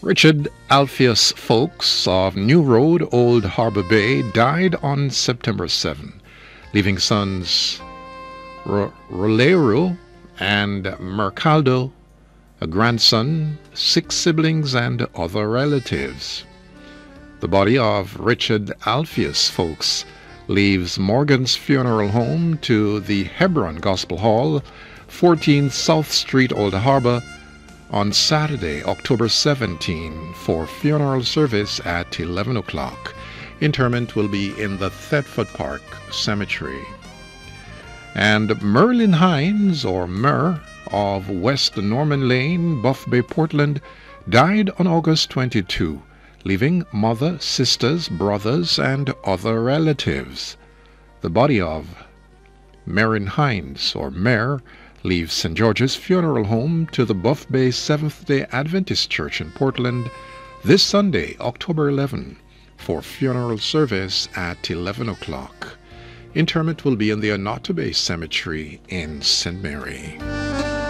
Richard Alpheus Folks of New Road, Old Harbor Bay, died on September 7, leaving sons Rolero and Mercaldo, a grandson, 6 siblings, and other relatives. The body of Richard Alpheus Folks leaves Morgan's Funeral Home to the Hebron Gospel Hall, 14 South Street, Old Harbor, on Saturday, October 17, for funeral service at 11 o'clock. Interment will be in the Thetford Park Cemetery. And Merlin Hines, or Mer, of West Norman Lane, Buff Bay, Portland, died on August 22, leaving mother, sisters, brothers, and other relatives. The body of Merlin Hines, or Mer, leaves St. George's Funeral Home to the Buff Bay Seventh-day Adventist Church in Portland this Sunday, October 11, for funeral service at 11 o'clock. Interment will be in the Onoto Bay Cemetery in St. Mary.